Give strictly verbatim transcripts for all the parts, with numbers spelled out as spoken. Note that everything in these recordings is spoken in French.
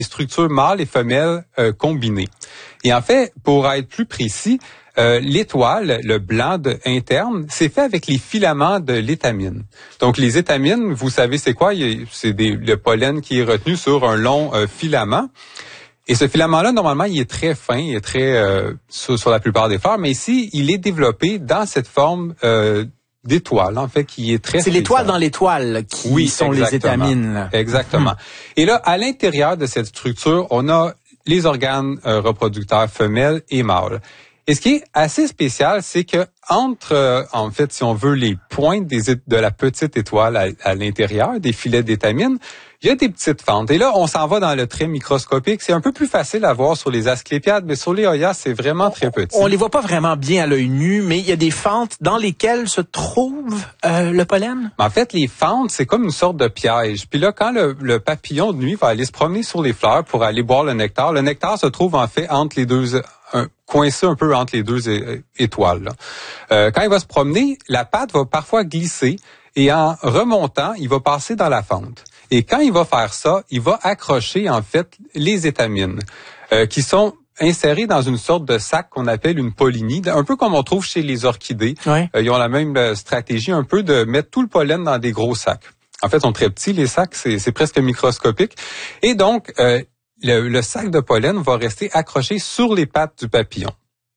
structures mâles et femelles euh, combinées. Et en fait, pour être plus précis, euh, l'étoile, le blanc de, interne, c'est fait avec les filaments de l'étamine. Donc, les étamines, vous savez c'est quoi? C'est des, le pollen qui est retenu sur un long euh, filament. Et ce filament-là, normalement, il est très fin, il est très euh, sur, sur la plupart des fleurs, mais ici, il est développé dans cette forme euh, d'étoile, en fait, qui est très C'est l'étoile dans l'étoile qui oui, sont exactement. les étamines. Là. Exactement. Mmh. Et là, à l'intérieur de cette structure, on a les organes euh, reproducteurs femelles et mâles. Et ce qui est assez spécial, c'est que entre, euh, en fait, si on veut, les pointes des, de la petite étoile à, à l'intérieur, des filets d'étamine, il y a des petites fentes. Et là, on s'en va dans le trait microscopique. C'est un peu plus facile à voir sur les asclépiades, mais sur les Hoya, c'est vraiment très petit. On les voit pas vraiment bien à l'œil nu, mais il y a des fentes dans lesquelles se trouve euh, le pollen. En fait, les fentes, c'est comme une sorte de piège. Puis là, quand le, le papillon de nuit va aller se promener sur les fleurs pour aller boire le nectar, le nectar se trouve en fait entre les deux, un, coincé un peu entre les deux é, étoiles. Là. Euh, quand il va se promener, la patte va parfois glisser et en remontant, il va passer dans la fente. Et quand il va faire ça, il va accrocher en fait les étamines euh, qui sont insérées dans une sorte de sac qu'on appelle une pollinie, un peu comme on trouve chez les orchidées. Ouais. Euh, ils ont la même euh, stratégie un peu de mettre tout le pollen dans des gros sacs. En fait, ils sont très petits, les sacs, c'est, c'est presque microscopique. Et donc, euh, le, le sac de pollen va rester accroché sur les pattes du papillon.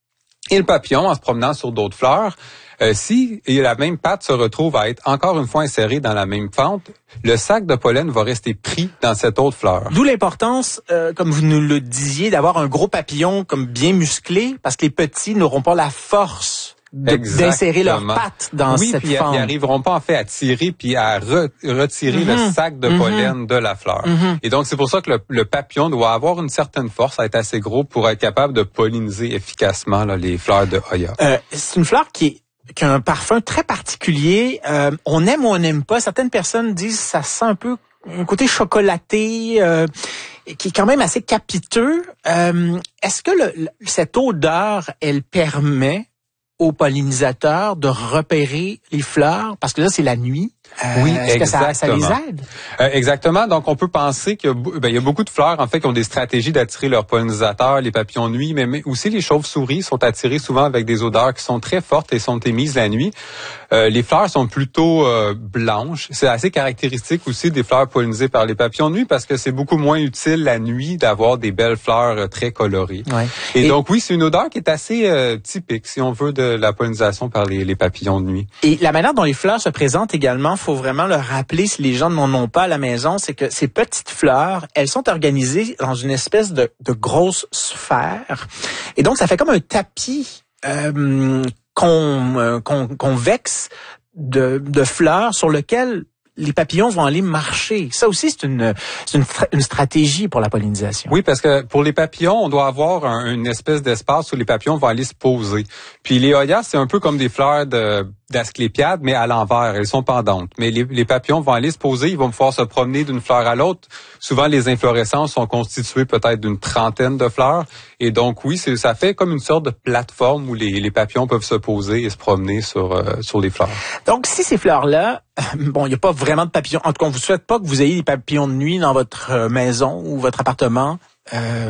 Et le papillon, en se promenant sur d'autres fleurs, euh, si la même patte se retrouve à être encore une fois insérée dans la même fente, le sac de pollen va rester pris dans cette autre fleur. D'où l'importance, euh, comme vous nous le disiez, d'avoir un gros papillon comme bien musclé, parce que les petits n'auront pas la force de, d'insérer leurs pattes dans oui, cette puis fente. Ils n'arriveront pas en fait à tirer puis à re, retirer mm-hmm. le sac de mm-hmm. pollen de la fleur. Mm-hmm. Et donc c'est pour ça que le, le papillon doit avoir une certaine force, à être assez gros pour être capable de polliniser efficacement là, les fleurs de Hoya. Euh, c'est une fleur qui est qui a un parfum très particulier. Euh, on aime ou on n'aime pas. Certaines personnes disent ça sent un peu un côté chocolaté, euh, qui est quand même assez capiteux. Euh, est-ce que le, cette odeur, elle permet aux pollinisateurs de repérer les fleurs? Parce que là, c'est la nuit. Euh, oui, est-ce exactement. que ça, ça les aide? Euh, exactement. Donc, on peut penser qu'il y a, ben, il y a beaucoup de fleurs, en fait, qui ont des stratégies d'attirer leurs pollinisateurs, les papillons de nuit, mais, mais aussi les chauves-souris sont attirés souvent avec des odeurs qui sont très fortes et sont émises la nuit. Euh, les fleurs sont plutôt euh, blanches. C'est assez caractéristique aussi des fleurs pollinisées par les papillons de nuit parce que c'est beaucoup moins utile la nuit d'avoir des belles fleurs euh, très colorées. Ouais. Et, et donc, oui, c'est une odeur qui est assez euh, typique, si on veut, de la pollinisation par les, les papillons de nuit. Et la manière dont les fleurs se présentent également, faut vraiment le rappeler si les gens n'en ont pas à la maison, c'est que ces petites fleurs, elles sont organisées dans une espèce de, de grosse sphère. Et donc, ça fait comme un tapis euh, qu'on, euh, qu'on, convexe de, de fleurs sur lequel les papillons vont aller marcher. Ça aussi, c'est une, c'est une, une stratégie pour la pollinisation. Oui, parce que pour les papillons, on doit avoir un, une espèce d'espace où les papillons vont aller se poser. Puis les Hoya, c'est un peu comme des fleurs de d'asclépiade, mais à l'envers. Elles sont pendantes. Mais les, les papillons vont aller se poser, ils vont pouvoir se promener d'une fleur à l'autre. Souvent, les inflorescences sont constituées peut-être d'une trentaine de fleurs. Et donc, oui, c'est, ça fait comme une sorte de plateforme où les, les papillons peuvent se poser et se promener sur, euh, sur les fleurs. Donc, si ces fleurs-là, bon, il n'y a pas vraiment de papillons. En tout cas, on ne vous souhaite pas que vous ayez des papillons de nuit dans votre maison ou votre appartement. Euh,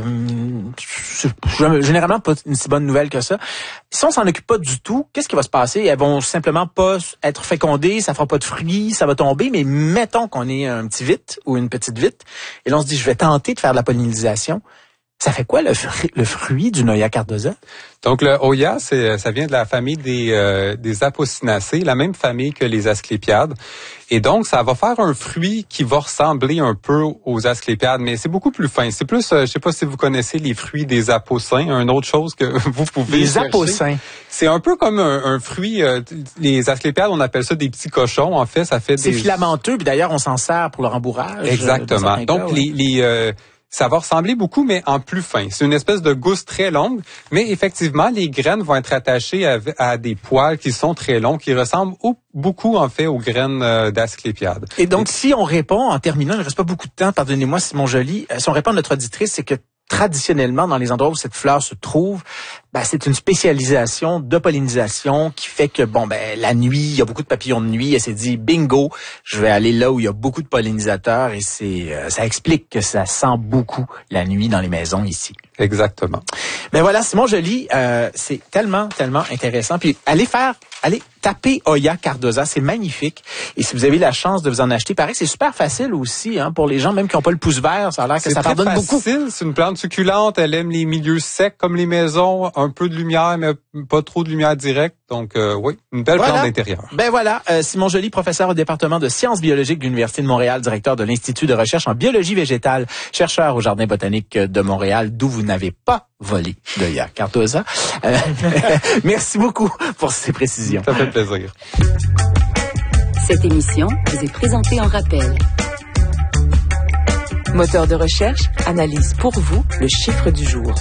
c'est généralement pas une si bonne nouvelle que ça. Si on s'en occupe pas du tout, qu'est-ce qui va se passer? Elles vont simplement pas être fécondées, ça fera pas de fruits, ça va tomber, mais mettons qu'on ait un petit vite ou une petite vite, et là on se dit, je vais tenter de faire de la pollinisation. Ça fait quoi le, fru- le fruit du Hoya cardosa? Donc le Hoya, c'est, ça vient de la famille des, euh, des Apocinacées, la même famille que les asclépiades. Et donc, ça va faire un fruit qui va ressembler un peu aux asclépiades, mais c'est beaucoup plus fin. C'est plus, euh, je sais pas si vous connaissez les fruits des apocins, une autre chose que vous pouvez Les chercher. apocins. C'est un peu comme un, un fruit, euh, les asclépiades, on appelle ça des petits cochons, en fait. Ça fait C'est des... filamenteux, puis d'ailleurs, on s'en sert pour le rembourrage. Exactement. Euh, donc, cas, les... les euh, ça va ressembler beaucoup, mais en plus fin. C'est une espèce de gousse très longue, mais effectivement, les graines vont être attachées à, à des poils qui sont très longs, qui ressemblent au, beaucoup, en fait, aux graines euh, d'asclépiade. Et donc, Et... si on répond, en terminant, il ne reste pas beaucoup de temps, pardonnez-moi Simon Joly, si on répond à notre auditrice, c'est que traditionnellement, dans les endroits où cette fleur se trouve, ben, c'est une spécialisation de pollinisation qui fait que, bon, ben, la nuit, il y a beaucoup de papillons de nuit. Elle s'est dit, bingo, je vais aller là où il y a beaucoup de pollinisateurs et c'est, euh, ça explique que ça sent beaucoup la nuit dans les maisons ici. Exactement. Ben voilà, Simon Joly, euh, c'est tellement, tellement intéressant. Puis allez faire, allez taper Hoya cardosa, c'est magnifique. Et si vous avez la chance de vous en acheter, pareil, c'est super facile aussi, hein, pour les gens même qui n'ont pas le pouce vert, ça a l'air que ça pardonne facile. beaucoup. C'est une plante succulente, elle aime les milieux secs comme les maisons, un peu de lumière, mais pas trop de lumière directe. Donc euh, oui, une belle voilà. plante d'intérieur. Ben voilà, euh, Simon Joly, professeur au département de sciences biologiques de l'Université de Montréal, directeur de l'Institut de recherche en biologie végétale, chercheur au Jardin botanique de Montréal, d'où vous n'avez pas volé d'Hoya cardosa. Euh, merci beaucoup pour ces précisions. Ça fait plaisir. Cette émission vous est présentée en rappel. Moteur de recherche analyse pour vous le chiffre du jour.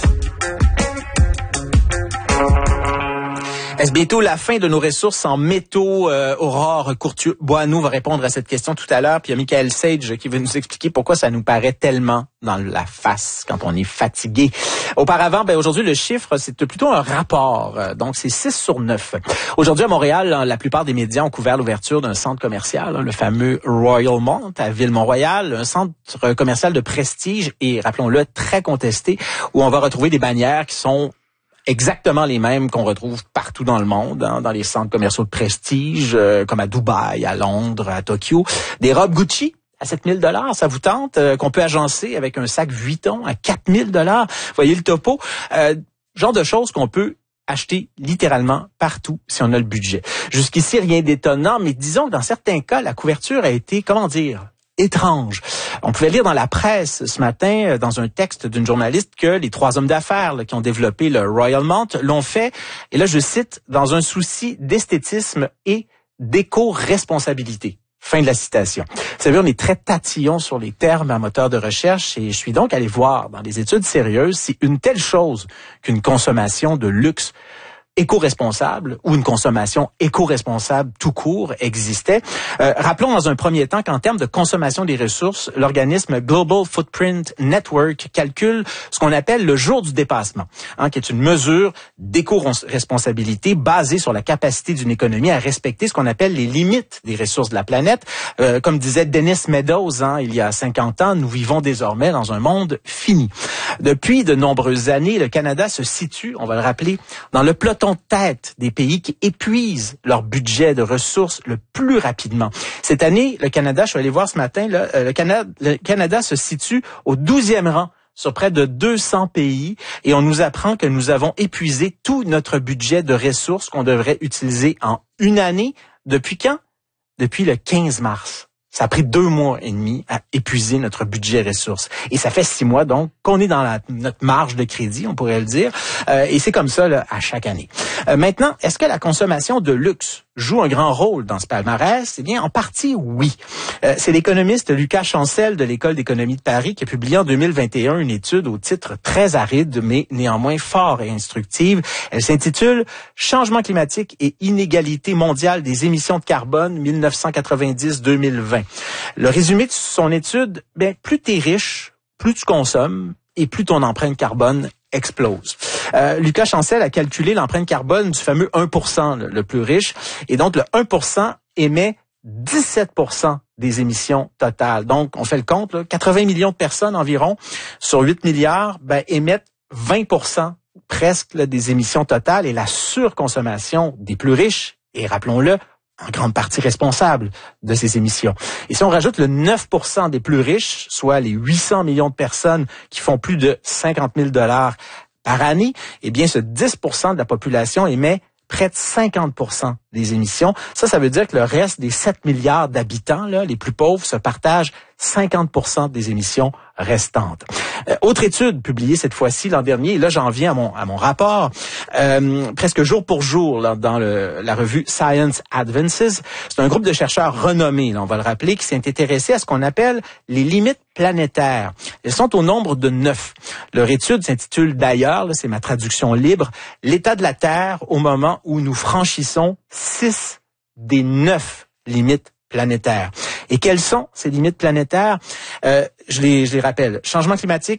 Est-ce bientôt la fin de nos ressources en métaux? Euh, Aurore Courtieu-Boineau va répondre à cette question tout à l'heure. Puis il y a Michael Sage qui veut nous expliquer pourquoi ça nous paraît tellement dans la face quand on est fatigué. Auparavant, ben aujourd'hui, le chiffre, c'est plutôt un rapport. Donc, c'est six sur neuf. Aujourd'hui, à Montréal, la plupart des médias ont couvert l'ouverture d'un centre commercial, le fameux Royalmont à Ville-Mont-Royal, un centre commercial de prestige et, rappelons-le, très contesté, où on va retrouver des bannières qui sont exactement les mêmes qu'on retrouve partout dans le monde, hein, dans les centres commerciaux de prestige, euh, comme à Dubaï, à Londres, à Tokyo. Des robes Gucci à sept mille dollars, ça vous tente, euh, qu'on peut agencer avec un sac Vuitton à quatre mille dollars. Voyez le topo. Euh, genre de choses qu'on peut acheter littéralement partout si on a le budget. Jusqu'ici, rien d'étonnant, mais disons que dans certains cas, la couverture a été, comment dire, étrange. On pouvait lire dans la presse ce matin, dans un texte d'une journaliste, que les trois hommes d'affaires là, qui ont développé le Royalmont l'ont fait, et là je cite, dans un souci d'esthétisme et d'éco-responsabilité. Fin de la citation. Vous savez, on est très tatillon sur les termes en moteur de recherche et je suis donc allé voir dans des études sérieuses si une telle chose qu'une consommation de luxe éco-responsable ou une consommation éco-responsable tout court existait. Euh, rappelons dans un premier temps qu'en termes de consommation des ressources, l'organisme Global Footprint Network calcule ce qu'on appelle le jour du dépassement, hein, qui est une mesure d'éco-responsabilité basée sur la capacité d'une économie à respecter ce qu'on appelle les limites des ressources de la planète. Euh, comme disait Dennis Meadows, hein, il y a cinquante ans, nous vivons désormais dans un monde fini. Depuis de nombreuses années, le Canada se situe, on va le rappeler, dans le peloton de tête des pays qui épuisent leur budget de ressources le plus rapidement. Cette année, le Canada, je suis allé voir ce matin, là, le, Canada, le Canada se situe au douzième rang sur près de deux cents pays et on nous apprend que nous avons épuisé tout notre budget de ressources qu'on devrait utiliser en une année. Depuis quand? Depuis le quinze mars. Ça a pris deux mois et demi à épuiser notre budget ressources. Et ça fait six mois, donc, qu'on est dans la, notre marge de crédit, on pourrait le dire. Euh, et c'est comme ça là, à chaque année. Euh, maintenant, est-ce que la consommation de luxe joue un grand rôle dans ce palmarès? Eh bien, en partie, oui. Euh, c'est l'économiste Lucas Chancel de l'École d'économie de Paris qui a publié en deux mille vingt et un une étude au titre très aride, mais néanmoins fort et instructive. Elle s'intitule « Changement climatique et inégalité mondiale des émissions de carbone mille neuf cent quatre-vingt-dix à deux mille vingt ». Le résumé de son étude, bien, plus t'es riche, plus tu consommes et plus ton empreinte carbone explose. Euh, Lucas Chancel a calculé l'empreinte carbone du fameux un pour cent le, le plus riche et donc le un pour cent émet dix-sept pour cent des émissions totales. Donc, on fait le compte, là, quatre-vingts millions de personnes environ sur huit milliards ben, émettent vingt pour cent presque là, des émissions totales et la surconsommation des plus riches, et rappelons-le, en grande partie responsable de ces émissions. Et si on rajoute le neuf pour cent des plus riches, soit les huit cents millions de personnes qui font plus de cinquante mille dollars par année, eh bien ce dix pour cent de la population émet près de cinquante pour cent des émissions. Ça, ça veut dire que le reste des sept milliards d'habitants, là, les plus pauvres, se partagent cinquante pour cent des émissions restantes. Euh, autre étude publiée cette fois-ci l'an dernier, et là j'en viens à mon à mon rapport, euh, presque jour pour jour là, dans le, la revue Science Advances. C'est un groupe de chercheurs renommés, là, on va le rappeler, qui s'est intéressé à ce qu'on appelle les limites planétaires. Elles sont au nombre de neuf. Leur étude s'intitule d'ailleurs, là, c'est ma traduction libre, l'état de la Terre au moment où nous franchissons six des neuf limites planétaires. Et quelles sont ces limites planétaires? Euh, je les, je les rappelle. Changement climatique,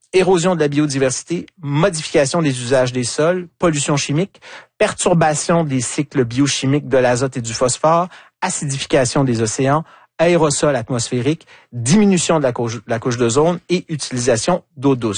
érosion de la biodiversité, modification des usages des sols, pollution chimique, perturbation des cycles biochimiques de l'azote et du phosphore, acidification des océans, aérosols atmosphériques, diminution de la couche, de la couche d'ozone et utilisation d'eau douce.